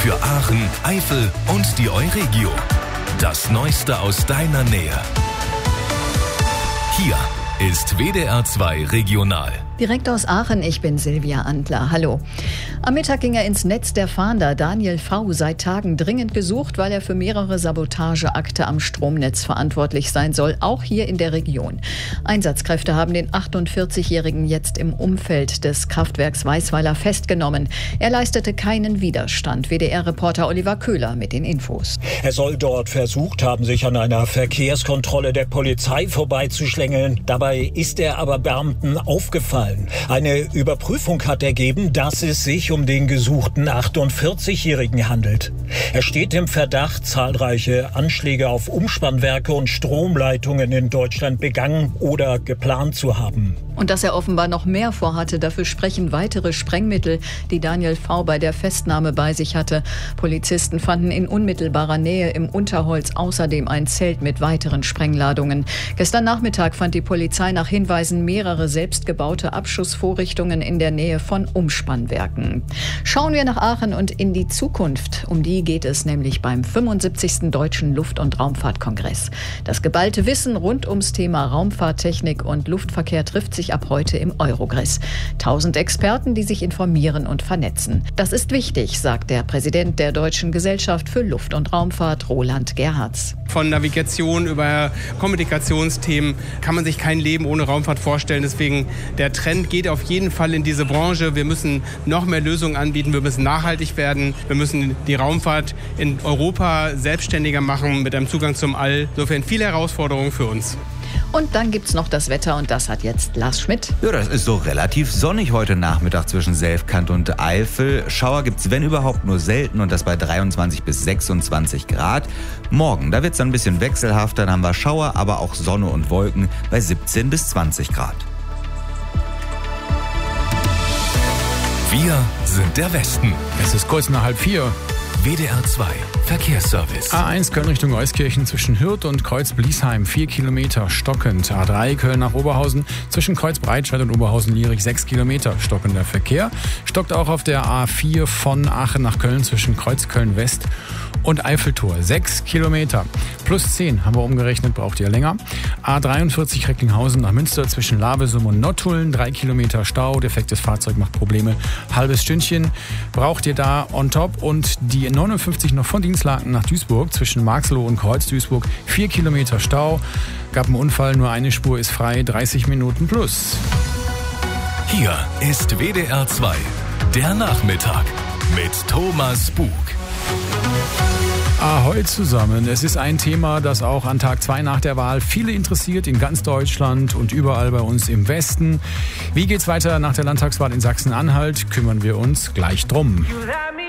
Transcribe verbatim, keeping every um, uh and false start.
Für Aachen, Eifel und die Euregio. Das Neueste aus deiner Nähe. Hier ist W D R zwei Regional. Direkt aus Aachen, ich bin Silvia Antler. Hallo. Am Mittag ging er ins Netz der Fahnder. Daniel V. seit Tagen dringend gesucht, weil er für mehrere Sabotageakte am Stromnetz verantwortlich sein soll, auch hier in der Region. Einsatzkräfte haben den achtundvierzigjährigen jetzt im Umfeld des Kraftwerks Weißweiler festgenommen. Er leistete keinen Widerstand. W D R-Reporter Oliver Köhler mit den Infos. Er soll dort versucht haben, sich an einer Verkehrskontrolle der Polizei vorbeizuschlängeln. Dabei ist er aber Beamten aufgefallen. Eine Überprüfung hat ergeben, dass es sich um den gesuchten achtundvierzigjährigen handelt. Er steht im Verdacht, zahlreiche Anschläge auf Umspannwerke und Stromleitungen in Deutschland begangen oder geplant zu haben. Und dass er offenbar noch mehr vorhatte, dafür sprechen weitere Sprengmittel, die Daniel V. bei der Festnahme bei sich hatte. Polizisten fanden in unmittelbarer Nähe im Unterholz außerdem ein Zelt mit weiteren Sprengladungen. Gestern Nachmittag fand die Polizei nach Hinweisen mehrere selbstgebaute Abschussvorrichtungen in der Nähe von Umspannwerken. Schauen wir nach Aachen und in die Zukunft. Um die geht es nämlich beim fünfundsiebzigsten Deutschen Luft- und Raumfahrtkongress. Das geballte Wissen rund ums Thema Raumfahrttechnik und Luftverkehr trifft sich ab heute im Eurogress. Tausend Experten, die sich informieren und vernetzen. Das ist wichtig, sagt der Präsident der Deutschen Gesellschaft für Luft- und Raumfahrt, Roland Gerhards. Von Navigation über Kommunikationsthemen kann man sich kein Leben ohne Raumfahrt vorstellen. Deswegen der Trend geht auf jeden Fall in diese Branche. Wir müssen noch mehr Lösungen anbieten. Wir müssen nachhaltig werden. Wir müssen die Raumfahrt in Europa selbstständiger machen mit einem Zugang zum All. Insofern viele Herausforderungen für uns. Und dann gibt's noch das Wetter und das hat jetzt Lars Schmidt. Ja, das ist so relativ sonnig heute Nachmittag zwischen Selfkant und Eifel. Schauer gibt's, wenn überhaupt, nur selten und das bei dreiundzwanzig bis sechsundzwanzig Grad. Morgen, da wird's dann ein bisschen wechselhafter, dann haben wir Schauer, aber auch Sonne und Wolken bei siebzehn bis zwanzig Grad. Wir sind der Westen. Es ist kurz nach halb vier. W D R zwei Verkehrsservice. A eins Köln Richtung Euskirchen zwischen Hürth und Kreuz-Bliesheim vier Kilometer stockend. A drei Köln nach Oberhausen zwischen Kreuz-Breitscheid und Oberhausen-Lierig sechs Kilometer stockender Verkehr. Stockt auch auf der A vier von Aachen nach Köln zwischen Kreuz-Köln-West und Eiffeltor sechs Kilometer. Plus zehn haben wir umgerechnet, braucht ihr länger. A dreiundvierzig Recklinghausen nach Münster zwischen Lavesum und Nottuln drei Kilometer Stau. Defektes Fahrzeug macht Probleme. Halbes Stündchen braucht ihr da on top. Und die neunundfünfzig noch von Dienstlaken nach Duisburg zwischen Marxloh und Kreuz-Duisburg vier Kilometer Stau. Gab einen Unfall, nur eine Spur ist frei, dreißig Minuten plus. Hier ist W D R zwei, der Nachmittag mit Thomas Bug. Ahoi zusammen. Es ist ein Thema, das auch an Tag zwei nach der Wahl viele interessiert, in ganz Deutschland und überall bei uns im Westen. Wie geht's weiter nach der Landtagswahl in Sachsen-Anhalt? Kümmern wir uns gleich drum.